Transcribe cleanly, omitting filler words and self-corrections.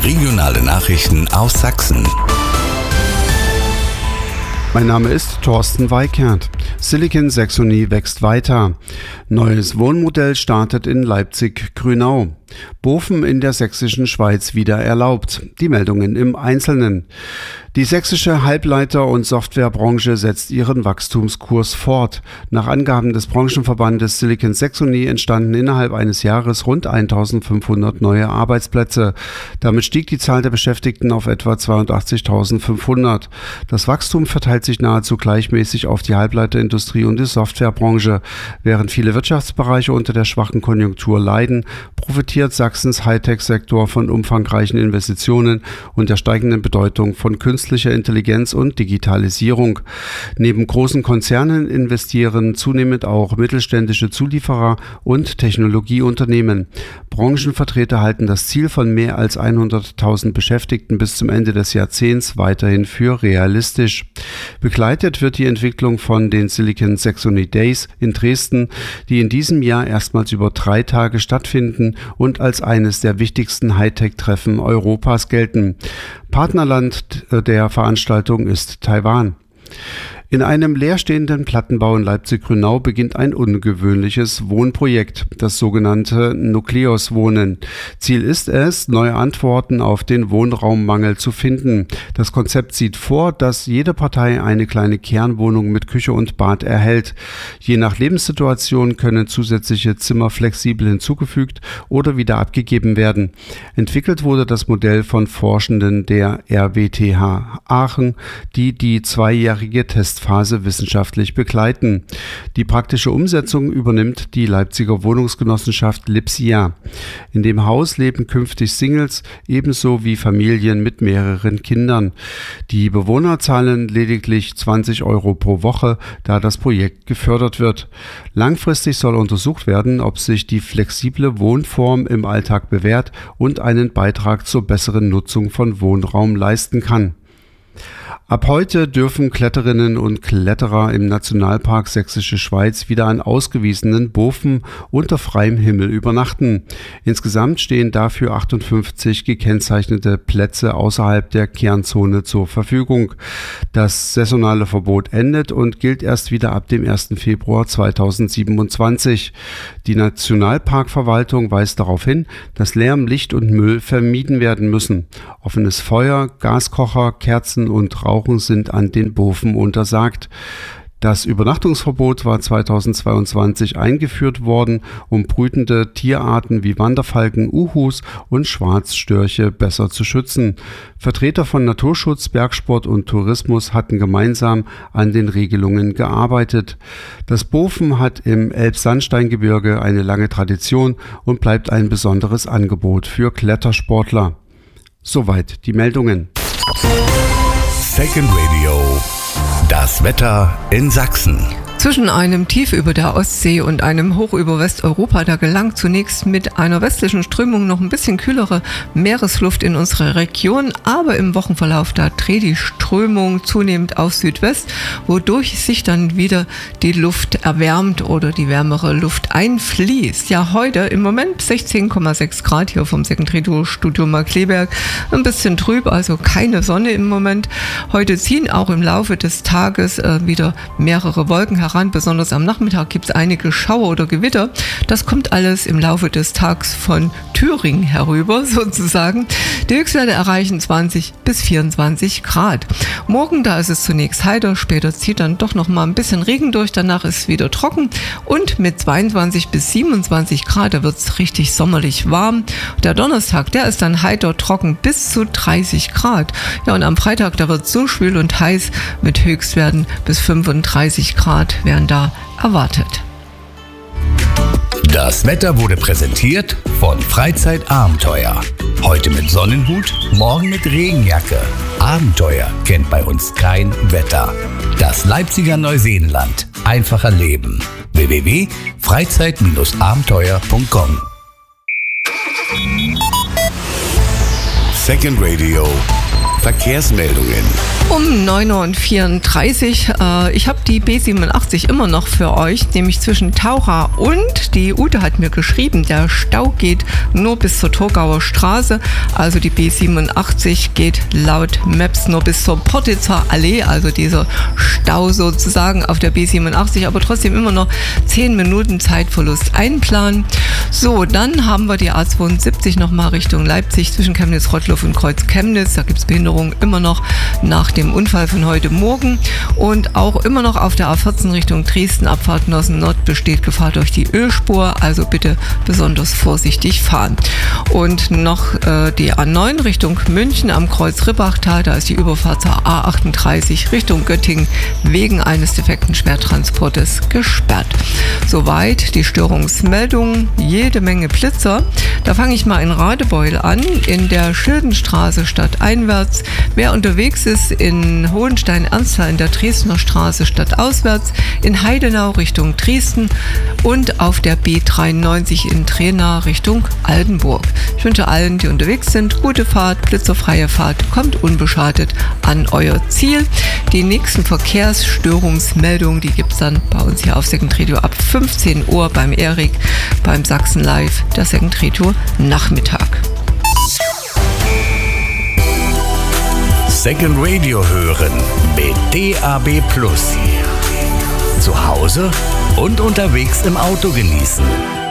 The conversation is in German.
Regionale Nachrichten aus Sachsen. Mein Name ist Thorsten Weikert. Silicon Saxony wächst weiter. Neues Wohnmodell startet in Leipzig-Grünau. Bofen in der sächsischen Schweiz wieder erlaubt. Die Meldungen im Einzelnen. Die sächsische Halbleiter- und Softwarebranche setzt ihren Wachstumskurs fort. Nach Angaben des Branchenverbandes Silicon Saxony entstanden innerhalb eines Jahres rund 1.500 neue Arbeitsplätze. Damit stieg die Zahl der Beschäftigten auf etwa 82.500. Das Wachstum verteilt sich nahezu gleichmäßig auf die Halbleiterindustrie und die Softwarebranche. Während viele Wirtschaftsbereiche unter der schwachen Konjunktur leiden, profitiert Sachsens Hightech-Sektor von umfangreichen Investitionen und der steigenden Bedeutung von künstlicher Intelligenz und Digitalisierung. Neben großen Konzernen investieren zunehmend auch mittelständische Zulieferer und Technologieunternehmen. Branchenvertreter halten das Ziel von mehr als 100.000 Beschäftigten bis zum Ende des Jahrzehnts weiterhin für realistisch. Begleitet wird die Entwicklung von den Silicon Saxony Days in Dresden, die in diesem Jahr erstmals über 3 Tage stattfinden und als eines der wichtigsten Hightech-Treffen Europas gelten. Partnerland der Veranstaltung ist Taiwan. In einem leerstehenden Plattenbau in Leipzig-Grünau beginnt ein ungewöhnliches Wohnprojekt, das sogenannte Nukleus-Wohnen. Ziel ist es, neue Antworten auf den Wohnraummangel zu finden. Das Konzept sieht vor, dass jede Partei eine kleine Kernwohnung mit Küche und Bad erhält. Je nach Lebenssituation können zusätzliche Zimmer flexibel hinzugefügt oder wieder abgegeben werden. Entwickelt wurde das Modell von Forschenden der RWTH Aachen, die 2-jährige Testphase wissenschaftlich begleiten. Die praktische Umsetzung übernimmt die Leipziger Wohnungsgenossenschaft Lipsia. In dem Haus leben künftig Singles, ebenso wie Familien mit mehreren Kindern. Die Bewohner zahlen lediglich 20 € pro Woche, da das Projekt gefördert wird. Langfristig soll untersucht werden, ob sich die flexible Wohnform im Alltag bewährt und einen Beitrag zur besseren Nutzung von Wohnraum leisten kann. Ab heute dürfen Kletterinnen und Kletterer im Nationalpark Sächsische Schweiz wieder an ausgewiesenen Bofen unter freiem Himmel übernachten. Insgesamt stehen dafür 58 gekennzeichnete Plätze außerhalb der Kernzone zur Verfügung. Das saisonale Verbot endet und gilt erst wieder ab dem 1. Februar 2027. Die Nationalparkverwaltung weist darauf hin, dass Lärm, Licht und Müll vermieden werden müssen. Offenes Feuer, Gaskocher, Kerzen und Rauchen sind an den Bofen untersagt. Das Übernachtungsverbot war 2022 eingeführt worden, um brütende Tierarten wie Wanderfalken, Uhus und Schwarzstörche besser zu schützen. Vertreter von Naturschutz, Bergsport und Tourismus hatten gemeinsam an den Regelungen gearbeitet. Das Bofen hat im Elbsandsteingebirge eine lange Tradition und bleibt ein besonderes Angebot für Klettersportler. Soweit die Meldungen. Second Radio. Das Wetter in Sachsen. Zwischen einem Tief über der Ostsee und einem Hoch über Westeuropa, da gelangt zunächst mit einer westlichen Strömung noch ein bisschen kühlere Meeresluft in unsere Region, aber im Wochenverlauf, da dreht die Strömung zunehmend auf Südwest, wodurch sich dann wieder die Luft erwärmt oder die wärmere Luft einfließt. Ja, heute im Moment 16,6 Grad hier vom Second Radio Studio Markkleeberg, ein bisschen trüb, also keine Sonne im Moment. Heute ziehen auch im Laufe des Tages wieder mehrere Wolken heran. Besonders am Nachmittag gibt es einige Schauer oder Gewitter. Das kommt alles im Laufe des Tages von Thüringen herüber sozusagen. Die Höchstwerte erreichen 20 bis 24 Grad. Morgen, da ist es zunächst heiter, später zieht dann doch noch mal ein bisschen Regen durch, danach ist es wieder trocken und mit 22 bis 27 Grad, da wird es richtig sommerlich warm. Der Donnerstag, der ist dann heiter, trocken bis zu 30 Grad. Ja, und am Freitag, da wird es so schwül und heiß mit Höchstwerten bis 35 Grad werden da erwartet. Das Wetter wurde präsentiert von Freizeitabenteuer. Heute mit Sonnenhut, morgen mit Regenjacke. Abenteuer kennt bei uns kein Wetter. Das Leipziger Neuseenland. Einfacher Leben. www.freizeit-abenteuer.com. Second Radio. Verkehrsmeldungen. Um 9:34 Uhr. Ich habe die B87 immer noch für euch, nämlich zwischen Taucha und die Ute hat mir geschrieben, der Stau geht nur bis zur Torgauer Straße. Also die B87 geht laut Maps nur bis zur Portitzer Allee, also dieser Stau sozusagen auf der B87, aber trotzdem immer noch 10 Minuten Zeitverlust einplanen. So, dann haben wir die A72 nochmal Richtung Leipzig zwischen Chemnitz-Rottloff und Kreuz-Chemnitz. Da gibt es Behinderungen immer noch nach dem Unfall von heute Morgen. Und auch immer noch auf der A14 Richtung Dresden, Abfahrt Nossen Nord, besteht Gefahr durch die Ölspur. Also bitte besonders vorsichtig fahren. Und noch die A9 Richtung München am Kreuz Rippachtal. Da ist die Überfahrt zur A38 Richtung Göttingen wegen eines defekten Schwertransportes gesperrt. Soweit die Störungsmeldungen. Jede Menge Blitzer. Da fange ich mal in Radebeul an, in der Schildenstraße stadteinwärts. Wer unterwegs ist in Hohenstein-Ernstthal in der Dresdner Straße stadtauswärts, in Heidenau Richtung Dresden und auf der B93 in Trena Richtung Altenburg. Ich wünsche allen, die unterwegs sind, gute Fahrt, blitzerfreie Fahrt, kommt unbeschadet an euer Ziel. Die nächsten Verkehrsstörungsmeldungen, die gibt es dann bei uns hier auf Second Radio ab 15 Uhr beim Erik, beim Sachsen Live, der Second Radio Nachmittag. Second Radio hören mit DAB+. Zu Hause und unterwegs im Auto genießen.